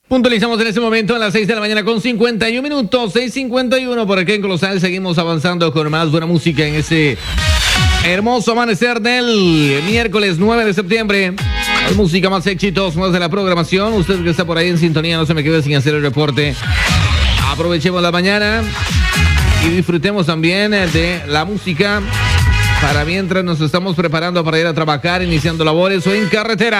Puntualizamos en este momento a las 6 de la mañana con 51 minutos, 6:51 por aquí en Colosal. Seguimos avanzando con más buena música en este hermoso amanecer del miércoles 9 de septiembre. Hay música, más éxitos, más de la programación. Usted que está por ahí en sintonía, no se me quede sin hacer el reporte. Aprovechemos la mañana y disfrutemos también de la música para mientras nos estamos preparando para ir a trabajar, iniciando labores o en carretera.